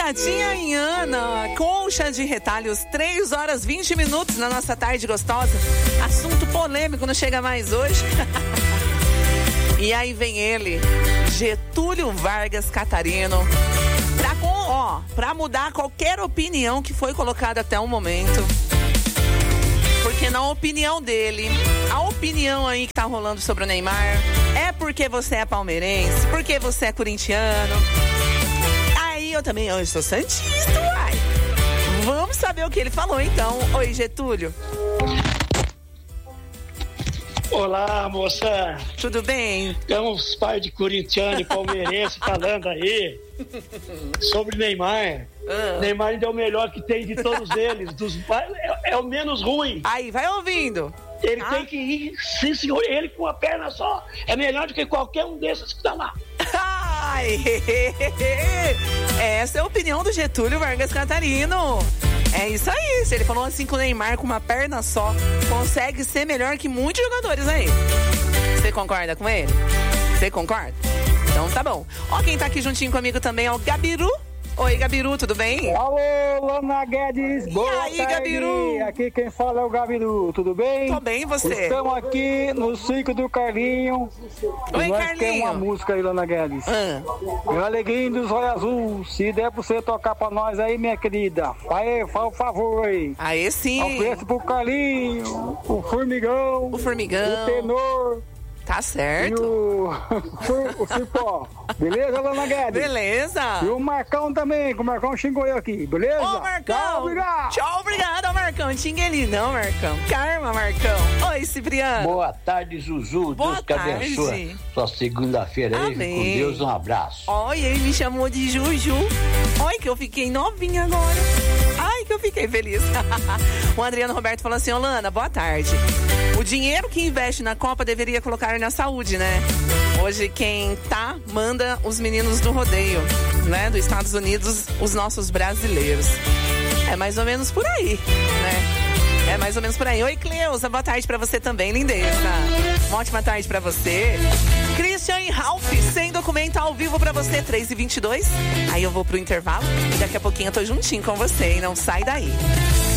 Namoradinha em Ana, colcha de retalhos, 3 horas 20 minutos na nossa tarde gostosa. Assunto polêmico, não chega mais hoje. E aí vem ele, Getúlio Vargas Catarino, pra mudar qualquer opinião que foi colocada até o momento. Porque na opinião dele, a opinião aí que tá rolando sobre o Neymar é porque você é palmeirense, porque você é corintiano. Aí eu sou santista, uai. Vamos saber o que ele falou então. Oi, Getúlio. Olá, moça. Tudo bem? Estamos pais de corintiano e palmeirense falando aí sobre Neymar. Neymar ainda é o melhor que tem de todos eles. É o menos ruim. Aí, vai ouvindo. Ele tem que ir, sim senhor, ele com a perna só. É melhor do que qualquer um desses que tá lá. Ai, essa é a opinião do Getúlio Vargas Catarino. É isso aí, se ele falou assim que o Neymar com uma perna só consegue ser melhor que muitos jogadores aí. Você concorda com ele? Você concorda? Então tá bom. Ó, quem tá aqui juntinho comigo também é o Gabiru. Oi, Gabiru, tudo bem? Alô, Lana Guedes, boa tarde. E aí, Gabiru? Aqui quem fala é o Gabiru, tudo bem? Tô bem, e você? Estamos aqui no Circo do Carlinho. Oi, nós Carlinho. temos uma música aí, Lana Guedes. O Alegrinho dos Olhos Azul, se der pra você tocar pra nós aí, minha querida. Aí, fala o favor aí. Aí sim. Oferece pro Carlinho, o Formigão. O Formigão. O Tenor. Tá certo. E o Cipó. Beleza, Lana Guedes? Beleza. E o Marcão também, que o Marcão xingou eu aqui, beleza? Ô, Marcão. Tchau, obrigado. Tchau, obrigado, Marcão. Xinga ele não, Marcão. Karma, Marcão. Oi, Cipriano. Boa tarde, Zuzu. Boa Deus que abençoe sua segunda-feira aí. Amém. Com Deus, um abraço. Olha, ele me chamou de Juju. Olha que eu fiquei novinha agora. Ai, que eu fiquei feliz. O Adriano Roberto falou assim, Lana, boa tarde. O dinheiro que investe na Copa deveria colocar na saúde, né? Hoje quem manda os meninos do rodeio, né? Dos Estados Unidos, os nossos brasileiros. É mais ou menos por aí, né? É mais ou menos por aí. Oi, Cleusa, boa tarde pra você também, lindeza. Uma ótima tarde pra você. Christian e Ralph, sem documento ao vivo pra você, 3h22. Aí eu vou pro intervalo e daqui a pouquinho eu tô juntinho com você, e não sai daí.